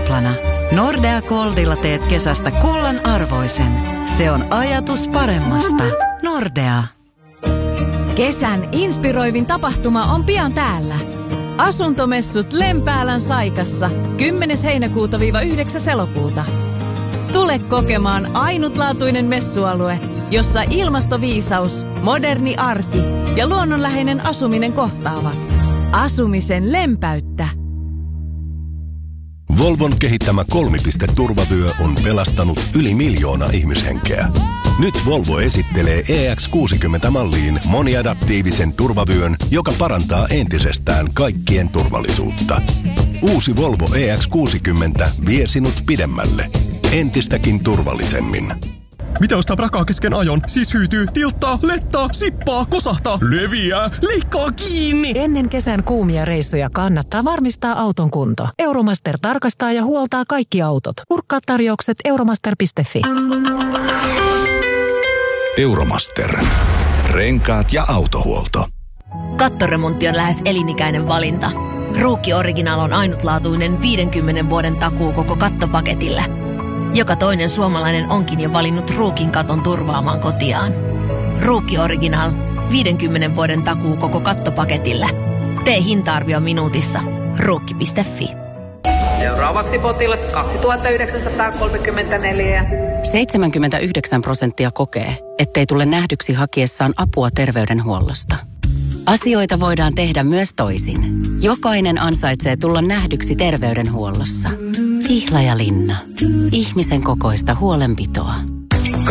tuplana. Nordea Goldilla teet kesästä kullan arvoisen. Se on ajatus paremmasta. Nordea. Kesän inspiroivin tapahtuma on pian täällä. Asuntomessut Lempäälän Saikassa 10. heinäkuuta-9. elokuuta. Tule kokemaan ainutlaatuinen messualue, jossa ilmastoviisaus, moderni arki ja luonnonläheinen asuminen kohtaavat. Asumisen lempäyttä. Volvon kehittämä kolmipiste-turvavyö on pelastanut yli 1 miljoona ihmishenkeä. Nyt Volvo esittelee EX60-malliin moniadaptiivisen turvavyön, joka parantaa entisestään kaikkien turvallisuutta. Uusi Volvo EX60 vie sinut pidemmälle. Entistäkin turvallisemmin. Mitä ostaa prakaa kesken ajon? Siis hyytyy, tilttaa, lettaa, sippaa, kosahtaa, leviää, leikkaa kiinni. Ennen kesän kuumia reissuja kannattaa varmistaa auton kunto. Euromaster tarkastaa ja huoltaa kaikki autot. Kurkkaa tarjoukset euromaster.fi. Euromaster. Renkaat ja autohuolto. Kattoremontti on lähes elinikäinen valinta. Ruukki Original on ainutlaatuinen 50 vuoden takuu koko kattopaketille. Joka toinen suomalainen onkin jo valinnut Ruukin katon turvaamaan kotiaan. Ruukki Original. 50 vuoden takuu koko kattopaketille. Tee hinta-arvio minuutissa. Ruukki.fi. Seuraavaksi potilas 2934. 79% kokee, ettei tule nähdyksi hakiessaan apua terveydenhuollosta. Asioita voidaan tehdä myös toisin. Jokainen ansaitsee tulla nähdyksi terveydenhuollossa. Pihlajalinna. Ihmisen kokoista huolenpitoa.